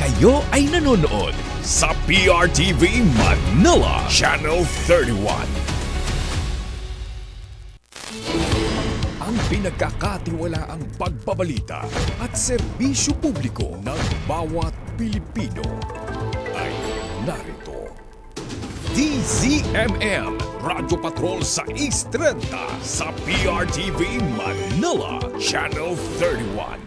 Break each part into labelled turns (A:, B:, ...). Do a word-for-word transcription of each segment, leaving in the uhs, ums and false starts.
A: Kayo ay nanonood sa P R T V Manila Channel thirty-one. Ang pinagkakatiwalaang pagbabalita at serbisyo publiko ng bawat Pilipino ay narito. D Z M M Radyo Patrol sa East thirty sa P R T V Manila Channel thirty-one.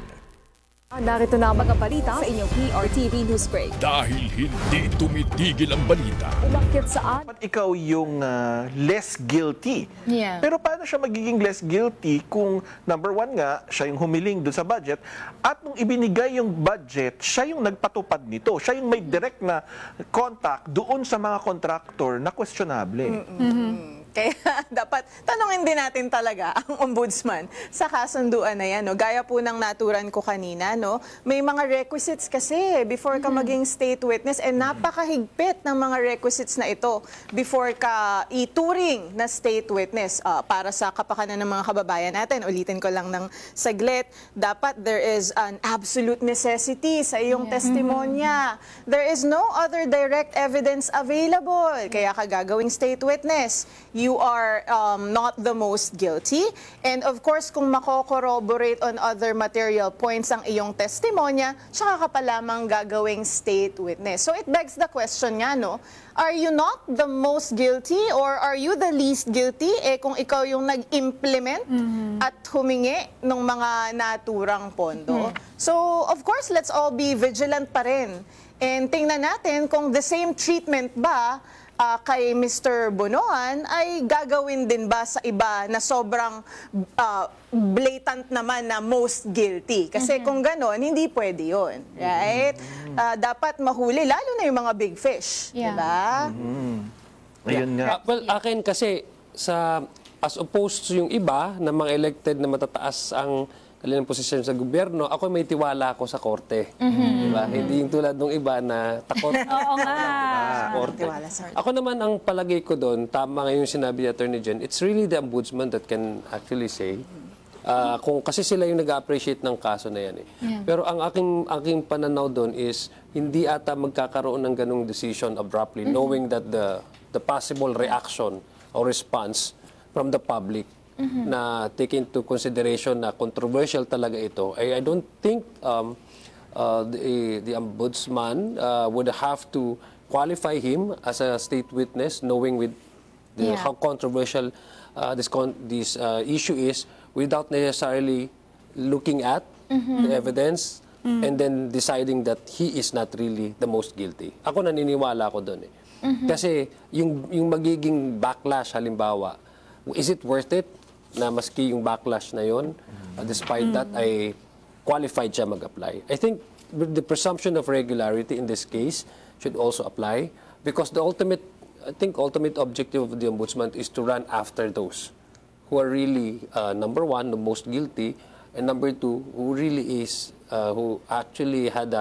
B: Narito na ang mga balita sa inyong P R T V News Break.
A: Dahil hindi tumitigil ang balita.
B: Umakyat saan?
C: Dapat ikaw yung uh, less guilty.
B: Yeah.
C: Pero paano siya magiging less guilty kung number one nga, siya yung humiling dun sa budget at nung ibinigay yung budget, siya yung nagpatupad nito. Siya yung may direct na contact doon sa mga contractor na questionable.
D: Mm-hmm. Kaya dapat tanungin din natin talaga ang ombudsman sa kasunduan na yan. No? Gaya po ng naturan ko kanina, no? May mga requisites kasi before ka maging state witness and napakahigpit ng mga requisites na ito before ka ituring na state witness. Uh, para sa kapakanan ng mga kababayan natin, ulitin ko lang ng saglit, dapat there is an absolute necessity sa iyong yeah. testimonya. There is no other direct evidence available. Kaya ka gagawing state witness. You are um, not the most guilty. And of course, kung mako-corroborate on other material points ang iyong testimonya, tsaka ka pa lamang gagawing state witness. So it begs the question nga, no? Are you not the most guilty or are you the least guilty? Eh kung ikaw yung nag-implement mm-hmm. at humingi ng mga naturang pondo. Mm-hmm. So of course, let's all be vigilant pa rin. And tingnan natin kung the same treatment ba Uh, kay Mister Bonoan ay gagawin din ba sa iba na sobrang uh, blatant naman na most guilty? Kasi mm-hmm. kung ganon, hindi pwede yun. Right? Mm-hmm. Uh, dapat mahuli, lalo na yung mga big fish. Yeah. Diba?
C: Mm-hmm. Ayun nga.
E: Uh, well, akin kasi, sa as opposed to yung iba na mga elected na matataas ang kanilang posisyon sa gobyerno, ako may tiwala ako sa korte. Mm-hmm. Diba? Hindi yung tulad ng iba na takot.
B: Oo nga.
E: Sa korte. Ako naman ang palagay ko doon, tama nga yung sinabi ni Attorney Jen, it's really the ombudsman that can actually say, uh, kung kasi sila yung nag-appreciate ng kaso na yan. Eh. Yeah. Pero ang aking, aking pananaw doon is, hindi ata magkakaroon ng ganung decision abruptly, mm-hmm. knowing that the, the possible reaction or response from the public Mm-hmm. na take into consideration na controversial talaga ito, I, I don't think um, uh, the, the ombudsman uh, would have to qualify him as a state witness, knowing with the,
B: yeah.
E: how controversial uh, this, con this uh, issue is, without necessarily looking at mm-hmm. the evidence mm-hmm. and then deciding that he is not really the most guilty. Ako naniniwala ako doon eh. Mm-hmm. Kasi yung, yung magiging backlash halimbawa, is it worth it? Na maski yung backlash na yon, uh, despite mm. that, ay qualified siya mag-apply. I think the presumption of regularity in this case should also apply because the ultimate, I think ultimate objective of the ombudsman is to run after those who are really, uh, number one, the most guilty, and number two, who really is, uh, who actually had a